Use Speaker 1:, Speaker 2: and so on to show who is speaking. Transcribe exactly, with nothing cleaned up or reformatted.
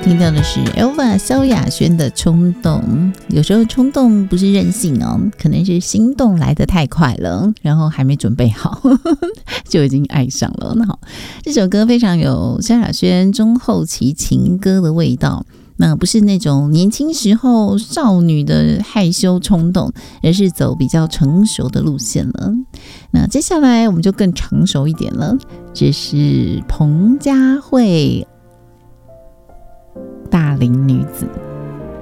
Speaker 1: 听到的是 Elva 萧亚轩的冲动。有时候冲动不是任性哦，可能是心动来得太快了，然后还没准备好就已经爱上了。那好，这首歌非常有萧亚轩中后期情歌的味道，那不是那种年轻时候少女的害羞冲动，而是走比较成熟的路线了。那接下来我们就更成熟一点了，这是彭佳慧，大龄女子。